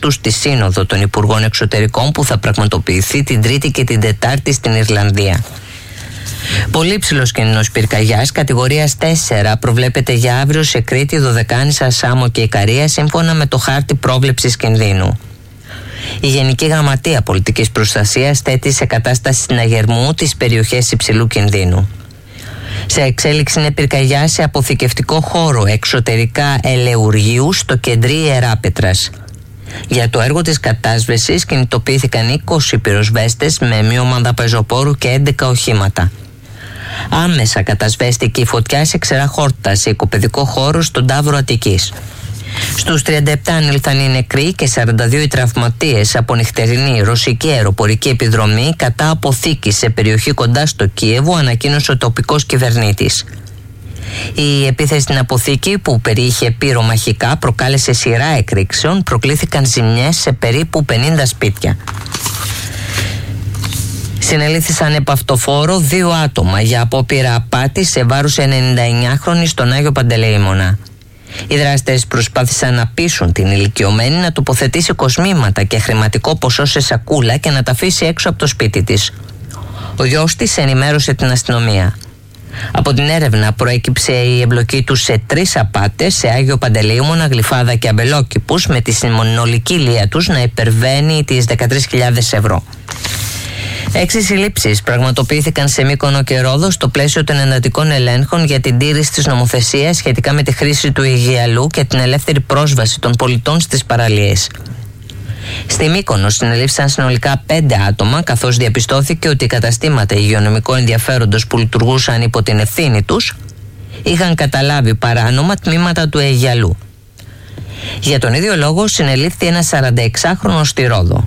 αυτούς τη σύνοδο των Υπουργών Εξωτερικών που θα πραγματοποιηθεί την Τρίτη και την Τετάρτη στην Ιρλανδία. Πολύ ψηλός κίνδυνος πυρκαγιάς κατηγορίας 4 προβλέπεται για αύριο σε Κρήτη, Δωδεκάνησα, Σάμο και Ικαρία σύμφωνα με το χάρτη πρόβλεψης κινδύνου. Η Γενική Γραμματεία Πολιτικής Προστασίας θέτει σε κατάσταση συναγερμού τις περιοχές υψηλού κινδύνου. Σε εξέλιξη είναι πυρκαγιά σε αποθηκευτικό χώρο εξωτερικά Ελεουργίου στο Κεντρί Ιεράπετρας. Για το έργο της κατάσβεσης κινητοποιήθηκαν 20 πυροσβέστες με μία ομάδα πεζοπόρου και 11 οχήματα. Άμεσα κατασβέστηκε η φωτιά σε ξερά χόρτα σε οικοπαιδικό χώρο στον Ταύρο Αττικής. Στους 37 ανήλθαν οι νεκροί και 42 οι τραυματίες από νυχτερινή ρωσική αεροπορική επιδρομή κατά αποθήκη σε περιοχή κοντά στο Κίεβο, ανακοίνωσε ο τοπικός κυβερνήτης. Η επίθεση στην αποθήκη που περιείχε πυρομαχικά προκάλεσε σειρά εκρήξεων, προκλήθηκαν ζημιές σε περίπου 50 σπίτια. Συνελήφθησαν επ' αυτοφόρο 2 άτομα για απόπειρα απάτης σε βάρος 99χρονη στον Άγιο Παντελεήμονα. Οι δράστες προσπάθησαν να πείσουν την ηλικιωμένη να τοποθετήσει κοσμήματα και χρηματικό ποσό σε σακούλα και να τα αφήσει έξω από το σπίτι της. Ο γιος της ενημέρωσε την αστυνομία. Από την έρευνα προέκυψε η εμπλοκή τους σε 3 απάτες σε Άγιο Παντελεήμονα, Γλυφάδα και Αμπελόκηπους, με τη συνολική λία τους να υπερβαίνει τις 13.000 ευρώ. 6 συλλήψεις πραγματοποιήθηκαν σε Μύκονο και Ρόδο στο πλαίσιο των εντατικών ελέγχων για την τήρηση της νομοθεσίας σχετικά με τη χρήση του Αιγιαλού και την ελεύθερη πρόσβαση των πολιτών στις παραλίες. Στη Μύκονο συνελήφθησαν συνολικά 5 άτομα, καθώς διαπιστώθηκε ότι οι καταστήματα υγειονομικού ενδιαφέροντος που λειτουργούσαν υπό την ευθύνη τους είχαν καταλάβει παράνομα τμήματα του Αιγιαλού. Για τον ίδιο λόγο συνελήφθη ένα 46χρονο στη Ρόδο.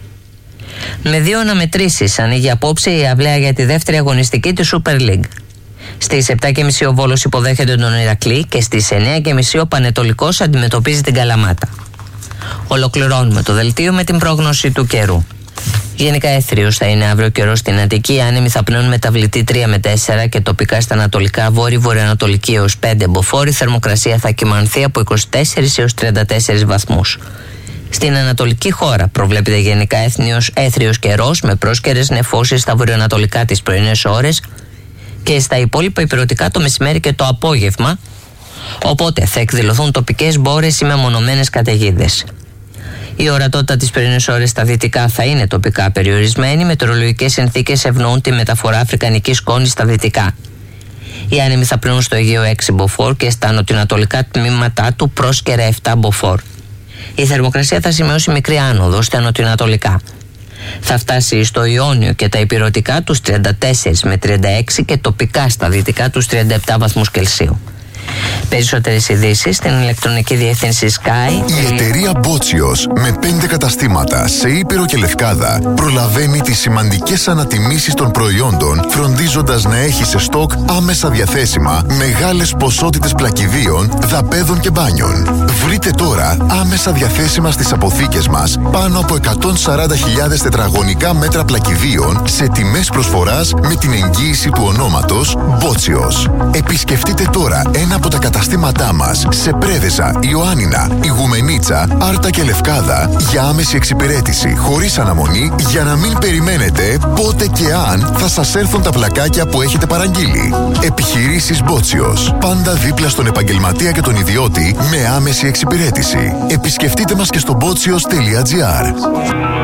Με 2 αναμετρήσεις ανοίγει απόψε η αυλαία για τη δεύτερη αγωνιστική της Super League. Στις 7.30 ο Βόλος υποδέχεται τον Ηρακλή και στις 9.30 ο Πανετολικός αντιμετωπίζει την Καλαμάτα. Ολοκληρώνουμε το δελτίο με την πρόγνωση του καιρού. Γενικά έθριος θα είναι αύριο καιρός στην Αττική, άνεμοι θα πνέουν μεταβλητή 3 με 4 και τοπικά στα ανατολικά βόρειο-βορειοανατολική έως 5 μποφόρ. Η θερμοκρασία θα κυμανθεί από 24 έως 34 βαθμούς. Στην ανατολική χώρα προβλέπεται γενικά έθριος καιρός με πρόσκαιρες νεφώσεις στα βορειοανατολικά τις πρωινές ώρες και στα υπόλοιπα ηπειρωτικά το μεσημέρι και το απόγευμα, οπότε θα εκδηλωθούν τοπικές μπόρες ή μεμονωμένες καταιγίδες. Η ορατότητα τις πρωινές ώρες στα δυτικά θα είναι τοπικά περιορισμένη, μετεωρολογικές συνθήκες ευνοούν τη μεταφορά αφρικανικής σκόνης στα δυτικά. Οι άνεμοι θα πνέουν στο Αιγαίο 6 μποφόρ και στα νοτιοανατολικά τμήματά του πρόσκαιρα 7 μποφόρ. Η θερμοκρασία θα σημειώσει μικρή άνοδο στα νοτιοανατολικά. Θα φτάσει στο Ιόνιο και τα ηπειρωτικά τους 34 με 36 και τοπικά στα δυτικά τους 37 βαθμούς Κελσίου. Περισσότερες ειδήσεις στην ηλεκτρονική διεύθυνση Sky. Η εταιρεία Μπότσιος με 5 καταστήματα σε Ήπειρο και Λευκάδα προλαβαίνει τις σημαντικές ανατιμήσεις των προϊόντων, φροντίζοντας να έχει σε στόκ άμεσα διαθέσιμα μεγάλες ποσότητες πλακιδίων, δαπέδων και μπάνιων. Βρείτε τώρα άμεσα διαθέσιμα στις αποθήκες μας πάνω από 140.000 τετραγωνικά μέτρα πλακιδίων σε τιμές προσφοράς με την εγγύηση του ονόματος Μπότσιος. Επισκεφτείτε τώρα ένα από τα καταστήματά μας σε Πρέβεζα, Ιωάννινα, Ιγουμενίτσα, Άρτα και Λευκάδα για άμεση εξυπηρέτηση χωρίς αναμονή, για να μην περιμένετε πότε και αν θα σας έρθουν τα πλακάκια που έχετε παραγγείλει. Επιχειρήσεις Μπότσιος. Πάντα δίπλα στον επαγγελματία και τον ιδιώτη με άμεση εξυπηρέτηση. Επισκεφτείτε μας και στο botsios.gr.